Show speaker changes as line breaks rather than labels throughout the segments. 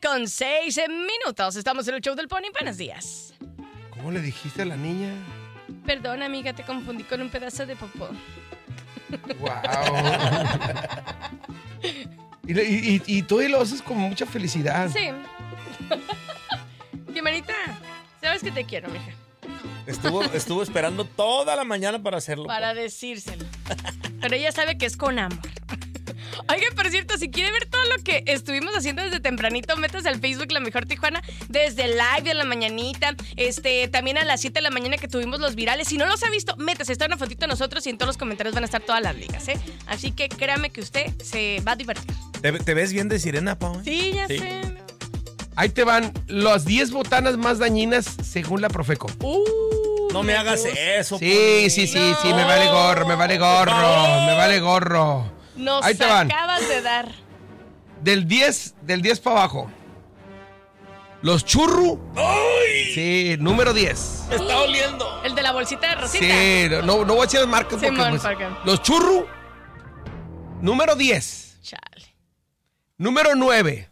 9:06. Estamos en el show del Pony. Buenos días.
¿Cómo le dijiste a la niña?
Perdón, amiga, te confundí con un pedazo de popó.
Wow. y tú lo haces con mucha felicidad.
Sí. Jimenita, sabes que te quiero, mija.
Estuvo esperando toda la mañana para hacerlo.
Para decírselo. Pero ella sabe que es con amor. Oigan, por cierto, si quiere ver todo lo que estuvimos haciendo desde tempranito, métase al Facebook La Mejor Tijuana, desde el live de la mañanita, también a las 7 de la mañana que tuvimos los virales. Si no los ha visto, métase, está una fotito de nosotros y en todos los comentarios van a estar todas las ligas, ¿eh? Así que créame que usted se va a divertir.
¿Te ves bien de sirena, Pau?
Sí, ya sé.
Ahí te van las 10 botanas más dañinas según la Profeco.
No me hagas eso.
Sí, me vale gorro.
Nos
ahí te van.
Acabas de dar.
Del 10 para abajo. Los churru.
¡Ay!
Sí, número 10.
Me está oliendo.
El de la bolsita de rosita.
Sí, no voy a decir las marcas porque pues, los churru. Número 10.
Chale.
Número 9.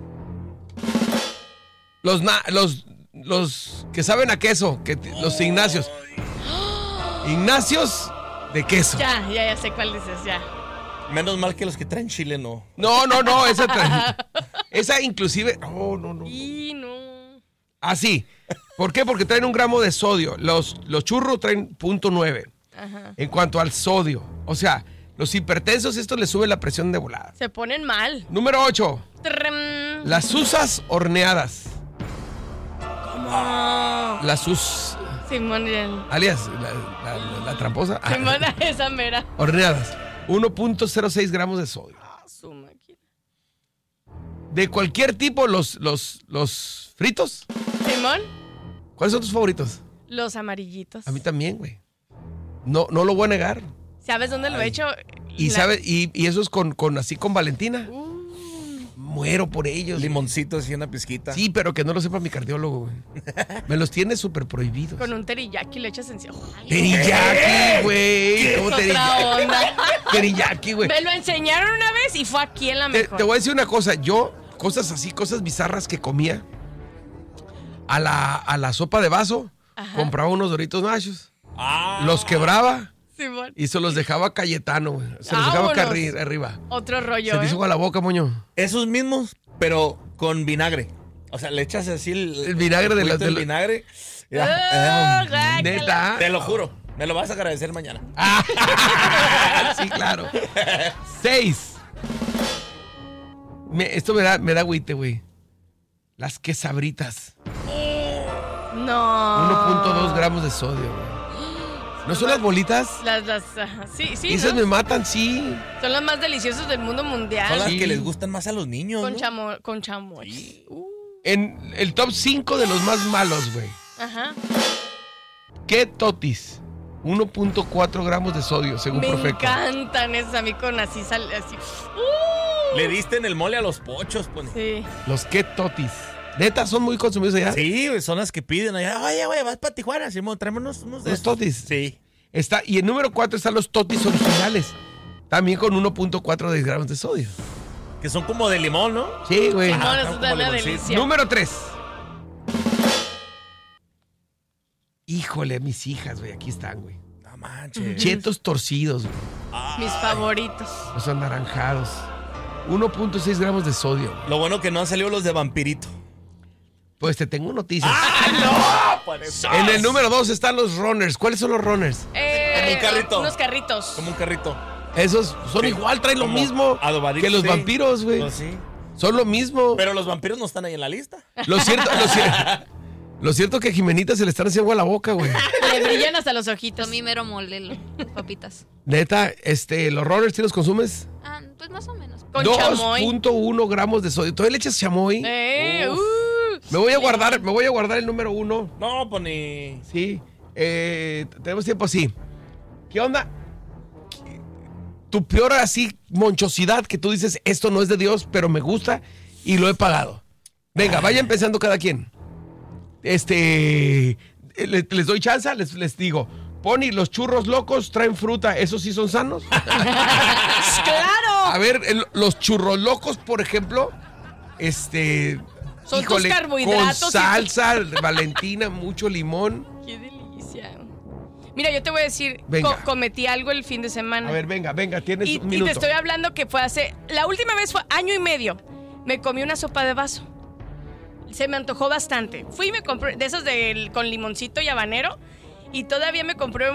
Los que saben a queso, los Ignacios. Ignacios de queso.
Ya sé cuál dices, ya.
Menos mal que los que traen chile no.
No, esa inclusive. No.
Y no.
Así. ¿Por qué? Porque traen 1 gramo de sodio. Los churros traen 0.9.
Ajá.
En cuanto al sodio. O sea, los hipertensos, esto les sube la presión de volada.
Se ponen mal.
Número 8. Las susas horneadas.
¿Cómo?
Las sus...
Simón.
Alias, la tramposa.
Simón, esa mera.
Horneadas. 1.06 gramos de sodio.
Su máquina.
De cualquier tipo, los fritos.
Simón.
¿Cuáles son tus favoritos?
Los amarillitos.
A mí también, güey. No lo voy a negar.
¿Sabes dónde lo he hecho?
Y eso es con Valentina. Muero por ellos.
Limoncitos y una pizquita.
Sí, pero que no lo sepa mi cardiólogo, güey. Me los tiene súper prohibidos.
Con un teriyaki le echas encima.
Teriyaki, güey. ¿Cómo
teriyaki?
Teriyaki, güey.
Me lo enseñaron una vez y fue aquí en La Mejor.
Te voy a decir una cosa. Yo, cosas bizarras que comía. A la sopa de vaso, compraba unos Doritos Nachos. Los quebraba.
Simón.
Y se los dejaba a Cayetano, güey. Se los dejaba acá arriba.
Otro rollo,
Se te hizo agua la boca, moño.
Esos mismos, pero con vinagre. O sea, le echas así el
vinagre
del vinagre.
Neta.
Te lo juro. Me lo vas a agradecer mañana.
Sí, claro. 6. Esto me da agüite, güey. Las quesabritas.
No.
1.2 gramos de sodio, güey. ¿No son las bolitas?
Sí.
Esas
¿no?
me matan, sí.
Son las más deliciosas del mundo mundial.
Son las que les gustan más a los niños,
Con chamoy. Sí.
En el top 5 de los más malos, güey.
Ajá.
¿Qué totis? 1.4 gramos de sodio, según Profeco.
Me encantan esas a mí con así.
Le diste en el mole a los pochos, pues.
Sí.
Los ¿qué totis? ¿Neta son muy consumidos allá?
Sí, son las que piden allá. Oye, güey, vas para Tijuana, Simón, tráeme unos de
¿Los totis?
Sí.
Y en número 4 están los totis originales. También con 1.4 gramos de sodio.
Que son como de limón, ¿no?
Sí, güey.
Limón, eso es una delicia.
Número 3. Híjole, mis hijas, güey, aquí están, güey.
No manches.
Chetos torcidos, güey.
Mis favoritos.
Los anaranjados. 1.6 gramos de sodio.
Lo bueno que no han salido los de vampirito.
Pues te tengo noticias.
¡Ah, no!
En el número 2 están los runners. ¿Cuáles son los runners?
Como un carrito.
Unos carritos.
Como un carrito.
Esos son igual, traen lo mismo que los vampiros, güey.
Pues sí.
Son lo mismo.
Pero los vampiros no están ahí en la lista.
Lo cierto que a Jimenita se le están haciendo agua a la boca, güey.
Le brillan hasta los ojitos.
A mí mero mole, papitas.
Neta, los runners, ¿sí los consumes?
Pues más o menos.
Con chamoy.
2.1 gramos de sodio. ¿Todavía le echas chamoy? Me voy a guardar el número 1.
No, pues ni...
Sí. Tenemos tiempo así. ¿Qué onda? Tu peor así monchosidad que tú dices, esto no es de Dios, pero me gusta y lo he pagado. Venga, vayan pensando cada quien. Les doy chance, les digo. Pony, los churros locos traen fruta, ¿esos sí son sanos?
¡Claro!
A ver, los churros locos, por ejemplo,
Son tus carbohidratos.
Con salsa, Valentina, mucho limón.
Qué delicia. Mira, yo te voy a decir,
Venga.
Cometí algo el fin de semana.
A ver, venga, tienes un
Y
minuto.
te estoy hablando que fue la última vez fue 1.5 años. Me comí una sopa de vaso. Se me antojó bastante. Fui y me compré de esas con limoncito y habanero. Y todavía me compré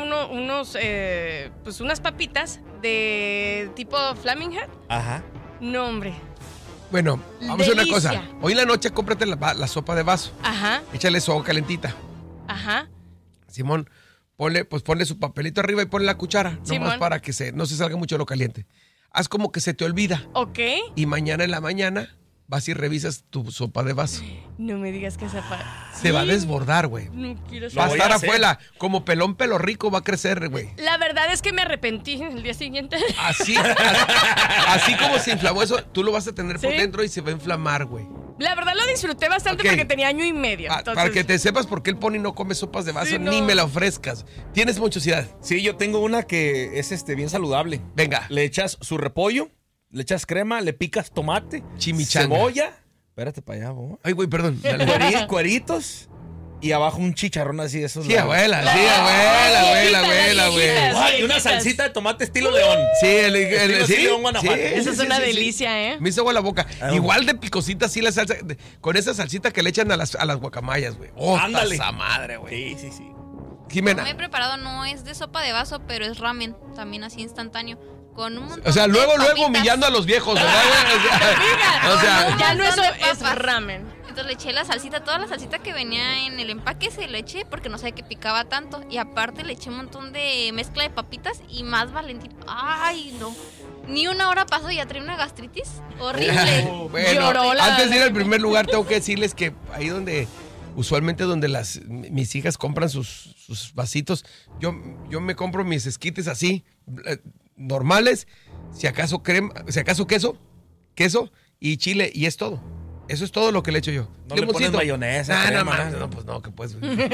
unas papitas de tipo Flaming Head.
Ajá.
No, hombre.
Bueno, vamos a hacer una
Delicia.
cosa. Hoy en la noche cómprate la sopa de vaso.
Ajá,
Échale su agua calentita.
ajá.
Simón, ponle su papelito arriba y ponle la cuchara. Nomás
Simón.
para que no se salga mucho lo caliente. Haz como que se te olvida.
Ok.
Y mañana en la mañana vas y revisas tu sopa de vaso.
No me digas que
Se va a desbordar, güey.
No quiero
Va a
saber.
voy a
estar
hacer.
afuera. Como pelón pelo rico va a crecer, güey.
La verdad es que me arrepentí el día siguiente.
Así como se inflamó eso, tú lo vas a tener por
¿Sí?
dentro y se va a inflamar, güey.
La verdad lo disfruté bastante
Ok.
porque tenía 1.5 años.
Ah, para que te sepas por qué el Pony no come sopas de vaso,
Sí, no.
ni me la ofrezcas. Tienes muchosidad.
Sí, yo tengo una que es bien saludable.
Venga.
Le echas su repollo, le echas crema, le picas tomate,
Chimichanga.
cebolla. Espérate para allá, vos.
Ay, güey, perdón. Dale.
Cueritos y abajo un chicharrón así, esos.
Sí, abuela, güey.
viejitas.
Y una salsita de tomate estilo León.
Sí,
Estilo
sí,
León, Guanajuato.
Esa es una delicia, ¿eh?
Me hizo agua la boca.
Ah,
Igual de picosita, sí, la salsa. Con esa salsita que le echan a las guacamayas, güey. Oh,
Ándale.
esa madre, güey.
Sí.
No
Jimena.
me he preparado, no es de sopa de vaso, pero es ramen, también así instantáneo. Con un montón
O sea,
de
luego
papitas.
humillando a los viejos, ¿verdad, güey? O sea,
Ya no
montón
eso
de
es
papas.
ramen.
Entonces le eché la salsita, toda la salsita que venía en el empaque se le eché porque no sabía que picaba tanto. Y aparte le eché un montón de mezcla de papitas y más Valentín. Ay, no. Ni una hora pasó y ya traía una gastritis horrible.
bueno,
Lloró la-
antes de ir al primer lugar, tengo que decirles que ahí donde usualmente donde mis hijas compran sus vasitos, yo me compro mis esquites así, normales, si acaso queso y chile, y es todo. Eso es todo lo que le echo yo.
No le pones mayonesa,
No,
crema,
no,
¿no?
no, pues no, que pues.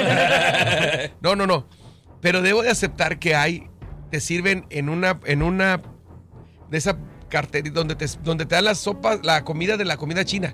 No. Pero debo de aceptar que te sirven en una de esa carterita donde te dan las sopas, la comida de la comida china.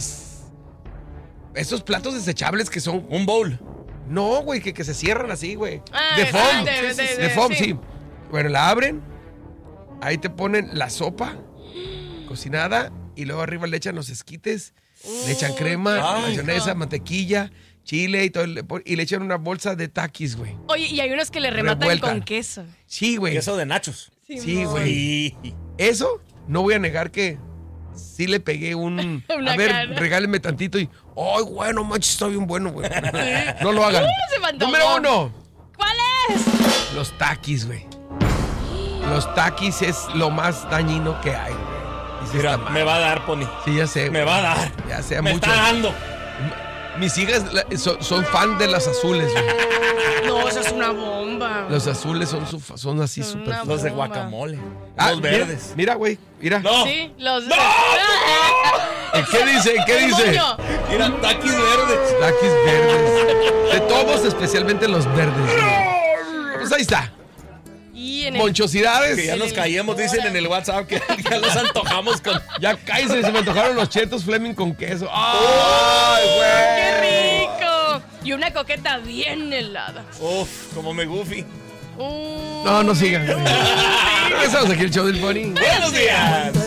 Esos platos desechables que son.
Un bowl.
No, güey, que se cierran así, güey.
Ah,
De foam.
de
foam,
sí.
sí. Bueno, la abren. Ahí te ponen la sopa cocinada. Y luego arriba le echan los esquites. Le echan crema,
Ay,
mayonesa, mantequilla, chile y todo. Y le echan una bolsa de taquis, güey.
Oye, y hay unos que le rematan
Revuelta.
con queso.
Sí, güey.
Queso de nachos.
Sí, güey.
Sí.
Eso, no voy a negar que sí le pegué un...
Una
a ver,
cara.
regálenme tantito y... ¡Ay, güey, no manches, está bien bueno, güey! No lo hagan.
se me antojó.
Número 1.
¿Cuál es?
Los taquis, güey. Los taquis es lo más dañino que hay, güey. Dices,
Mira,
"Esta madre".
me va a dar, Pony.
Sí, ya sé.
Me
güey.
va a dar.
Ya sé,
Me
mucho.
está dando.
Mis hijas son fan de las azules, güey.
No, eso es una bomba.
Los azules son así
Son
súper...
una
Los de
bomba.
guacamole.
Ah,
Los
mira,
verdes.
Mira, güey, mira.
No.
Sí, los...
¡No!
¿Qué dice? ¿Qué dice?
Demonio.
Mira, taquis verdes.
Taquis verdes. De todos, especialmente los verdes. güey. Pues ahí está.
Y en el...
Monchosidades.
Que ya nos caíamos, dicen en el WhatsApp, que ya nos antojamos con...
Ya cállese, se me antojaron los chetos Fleming con queso. ¡Ay, güey!
¡Qué rico! Y una coqueta bien helada.
Uf, como me goofy.
No sigan. güey. Regresamos aquí el show del Pony.
¡Buenos días!